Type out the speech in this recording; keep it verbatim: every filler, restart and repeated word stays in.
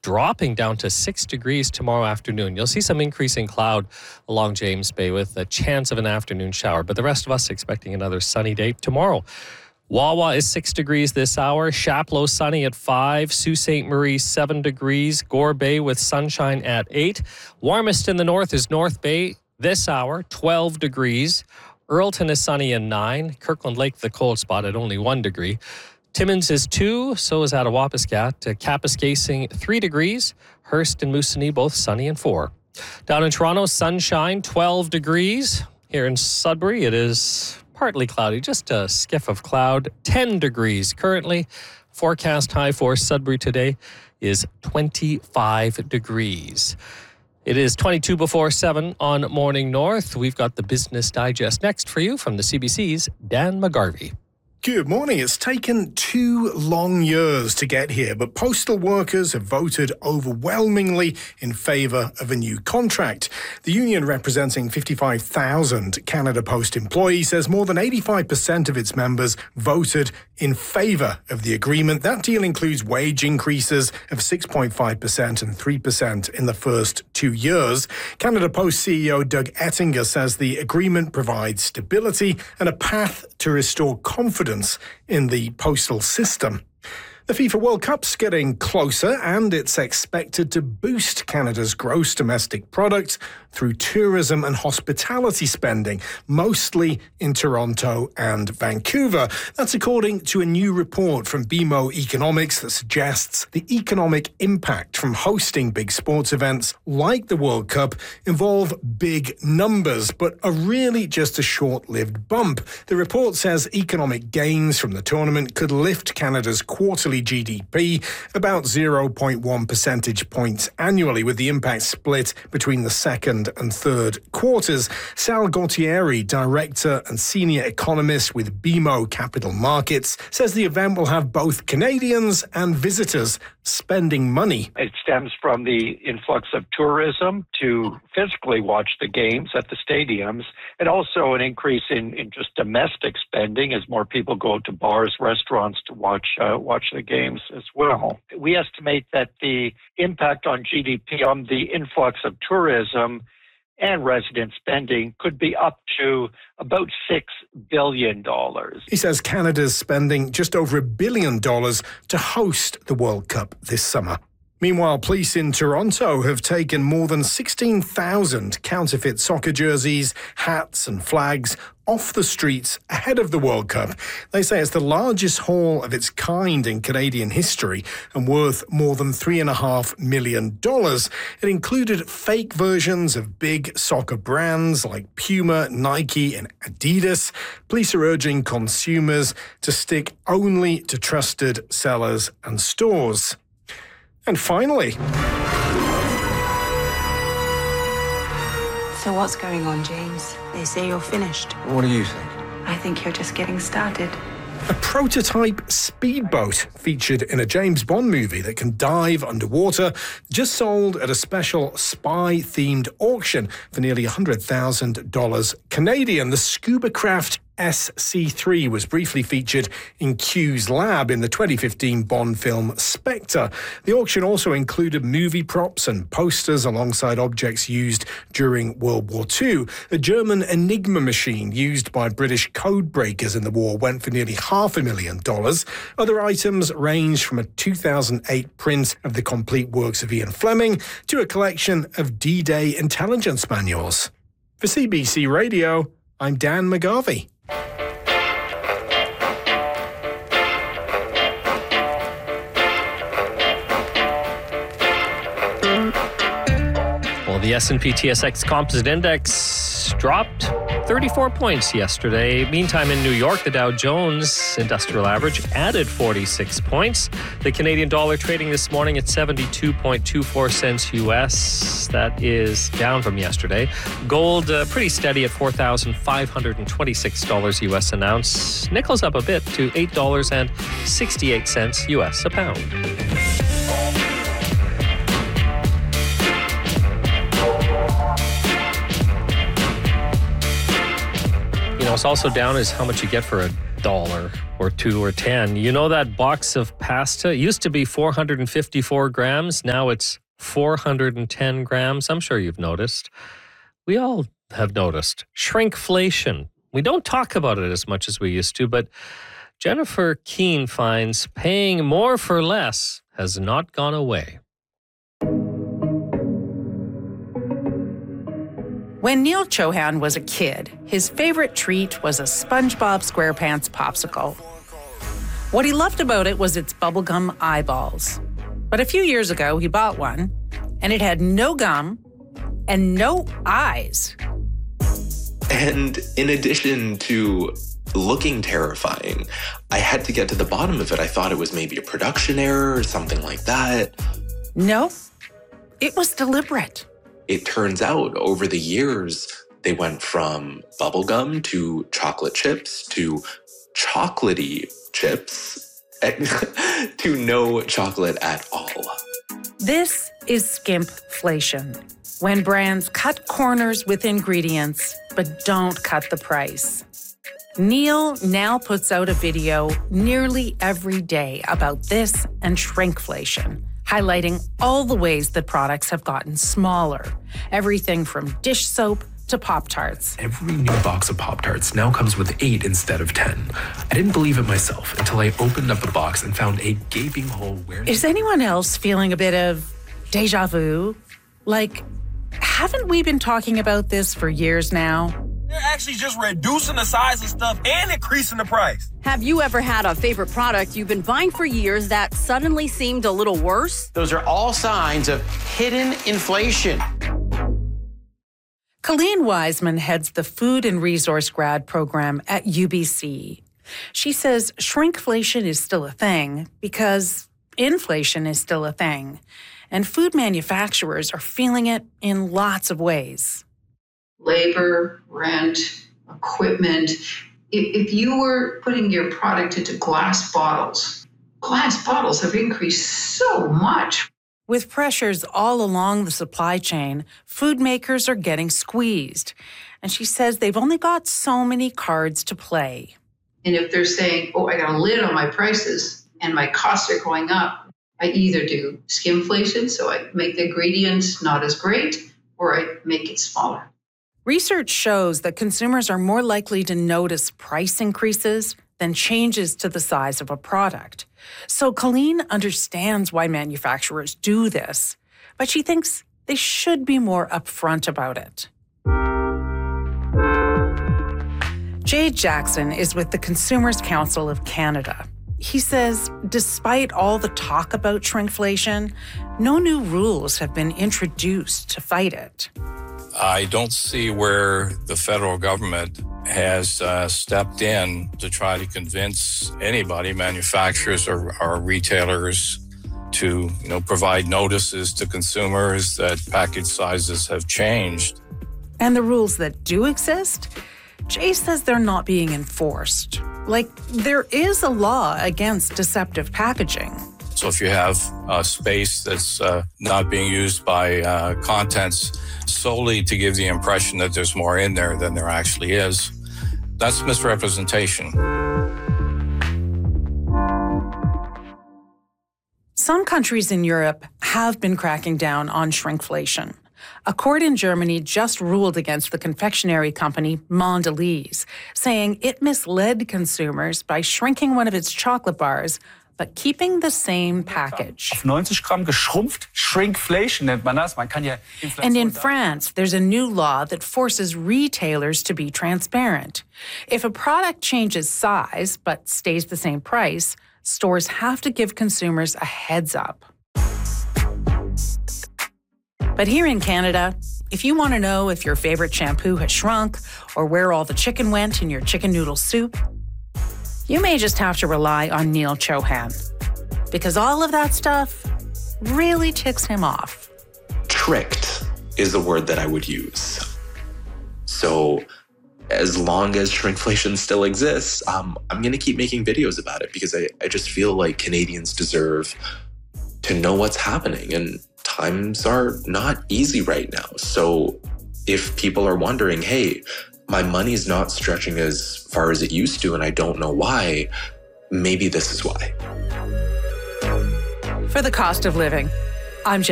dropping down to six degrees tomorrow afternoon. You'll see some increasing cloud along James Bay with a chance of an afternoon shower, but the rest of us expecting another sunny day tomorrow. Wawa is six degrees this hour. Chapleau sunny at five. Sault Ste. Marie seven degrees. Gore Bay with sunshine at eight. Warmest in the north is North Bay this hour, twelve degrees. Earlton is sunny at nine. Kirkland Lake, the cold spot, at only one degree. Timmins is two, so is Attawapiskat. Uh, Kapuskasing, three degrees. Hearst and Moosonee, both sunny and four. Down in Toronto, sunshine, twelve degrees. Here in Sudbury, it is partly cloudy, just a skiff of cloud, ten degrees currently. Forecast high for Sudbury today is twenty-five degrees. It is twenty-two before seven on Morning North. We've got the Business Digest next for you from the C B C's Dan McGarvey. Good morning. It's taken two long years to get here, but postal workers have voted overwhelmingly in favour of a new contract. The union, representing fifty-five thousand Canada Post employees, says more than eighty-five percent of its members voted in favour of the agreement. That deal includes wage increases of six point five percent and three percent in the first two years. Canada Post C E O Doug Ettinger says the agreement provides stability and a path to restore confidence in the postal system. The FIFA World Cup's getting closer, and it's expected to boost Canada's gross domestic product through tourism and hospitality spending, mostly in Toronto and Vancouver. That's according to a new report from B M O Economics that suggests the economic impact from hosting big sports events like the World Cup involve big numbers, but are really just a short-lived bump. The report says economic gains from the tournament could lift Canada's quarterly G D P about zero point one percentage points annually, with the impact split between the second and third quarters. Sal Gautieri, director and senior economist with B M O Capital Markets, says the event will have both Canadians and visitors spending money. It stems from the influx of tourism to physically watch the games at the stadiums, and also an increase in, in just domestic spending as more people go to bars, restaurants to watch uh, watch the games as well. We estimate that the impact on G D P on the influx of tourism and resident spending could be up to about six billion dollars. He says Canada's spending just over a billion dollars to host the World Cup this summer. Meanwhile, police in Toronto have taken more than sixteen thousand counterfeit soccer jerseys, hats and flags off the streets ahead of the World Cup. They say it's the largest haul of its kind in Canadian history and worth more than three and a half million dollars. It included fake versions of big soccer brands like Puma, Nike and Adidas. Police are urging consumers to stick only to trusted sellers and stores. And finally... So what's going on, James? They say you're finished. What do you think? I think you're just getting started. A prototype speedboat featured in a James Bond movie that can dive underwater just sold at a special spy-themed auction for nearly one hundred thousand dollars Canadian. The scuba craft S C three was briefly featured in Q's lab in the twenty fifteen Bond film Spectre. The auction also included movie props and posters alongside objects used during World War Two. A German Enigma machine used by British code breakers in the war went for nearly half a million dollars. Other items range from a two thousand eight print of the complete works of Ian Fleming to a collection of D-Day intelligence manuals. For C B C Radio, I'm Dan McGarvey. Well, the S and P T S X Composite Index dropped thirty-four points yesterday. Meantime, in New York, the Dow Jones Industrial Average added forty-six points. The Canadian dollar trading this morning at seventy-two point two four cents U S. That is down from yesterday. Gold uh, pretty steady at four thousand five hundred twenty-six dollars U S an ounce. Nickel's up a bit to eight dollars and sixty-eight cents U S a pound. You know, what's also down is how much you get for a dollar or two or ten. You know that box of pasta used to be four hundred fifty-four grams. Now it's four hundred ten grams. I'm sure you've noticed. We all have noticed. Shrinkflation. We don't talk about it as much as we used to, but Jennifer Keene finds paying more for less has not gone away. When Neil Chohan was a kid, his favorite treat was a SpongeBob SquarePants popsicle. What he loved about it was its bubblegum eyeballs. But a few years ago, he bought one, and it had no gum and no eyes. And in addition to looking terrifying, I had to get to the bottom of it. I thought it was maybe a production error or something like that. No, it was deliberate. It turns out over the years, they went from bubblegum to chocolate chips to chocolatey chips to no chocolate at all. This is skimpflation, when brands cut corners with ingredients but don't cut the price. Neil now puts out a video nearly every day about this and shrinkflation, highlighting all the ways that products have gotten smaller. Everything from dish soap to Pop-Tarts. Every new box of Pop-Tarts now comes with eight instead of ten. I didn't believe it myself until I opened up the box and found a gaping hole where... Is anyone else feeling a bit of déjà vu? Like, haven't we been talking about this for years now? They're actually just reducing the size of stuff and increasing the price. Have you ever had a favorite product you've been buying for years that suddenly seemed a little worse? Those are all signs of hidden inflation. Colleen Wiseman heads the Food and Resource Grad program at U B C. She says shrinkflation is still a thing because inflation is still a thing, and food manufacturers are feeling it in lots of ways. Labor, rent, equipment. If, if you were putting your product into glass bottles, glass bottles have increased so much. With pressures all along the supply chain, food makers are getting squeezed. And she says they've only got so many cards to play. And if they're saying, oh, I got a lid on my prices and my costs are going up, I either do skimflation, so I make the ingredients not as great, or I make it smaller. Research shows that consumers are more likely to notice price increases than changes to the size of a product. So Colleen understands why manufacturers do this, but she thinks they should be more upfront about it. Jade Jackson is with the Consumers Council of Canada. He says, despite all the talk about shrinkflation, no new rules have been introduced to fight it. I don't see where the federal government has uh, stepped in to try to convince anybody, manufacturers or, or retailers, to you know provide notices to consumers that package sizes have changed. And the rules that do exist, Jay says they're not being enforced. Like, there is a law against deceptive packaging. So if you have a space that's uh, not being used by uh, contents solely to give the impression that there's more in there than there actually is, that's misrepresentation. Some countries in Europe have been cracking down on shrinkflation. A court in Germany just ruled against the confectionery company Mondelez, saying it misled consumers by shrinking one of its chocolate bars but keeping the same package. Auf ninety Gramm geschrumpft, shrinkflation nennt man das. Man kann ja And in France, there's a new law that forces retailers to be transparent. If a product changes size but stays the same price, stores have to give consumers a heads up. But here in Canada, if you want to know if your favorite shampoo has shrunk or where all the chicken went in your chicken noodle soup, you may just have to rely on Neil Chohan, because all of that stuff really ticks him off. Tricked is the word that I would use. So as long as shrinkflation still exists, um, I'm going to keep making videos about it because I, I just feel like Canadians deserve to know what's happening. And times are not easy right now. So if people are wondering, hey, my money's not stretching as far as it used to, and I don't know why. Maybe this is why. For the cost of living, I'm